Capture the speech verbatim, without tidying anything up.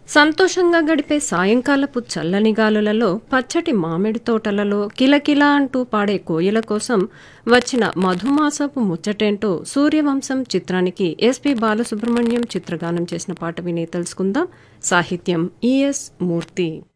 సంతోషంగా గడిపే సాయంకాలపు చల్లని గాలులలో పచ్చటి మామిడి తోటలలో కిలకిలా అంటూ పాడే కోయిల కోసం వచ్చిన మధుమాసపు ముచ్చటేంటో సూర్యవంశం చిత్రానికి ఎస్పి బాలసుబ్రహ్మణ్యం చిత్రగానం చేసిన పాట విని తెలుసుకుందాం. సాహిత్యం ఈఎస్ మూర్తి.